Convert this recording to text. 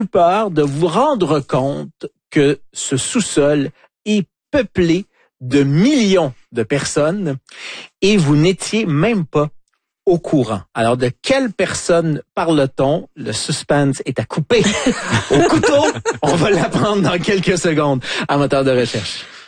peur de vous rendre compte que ce sous-sol est peuplé de millions de personnes et vous n'étiez même pas au courant. Alors, de quelle personne parle-t-on? Le suspense est à couper au couteau. On va l'apprendre dans quelques secondes à Moteur de recherche.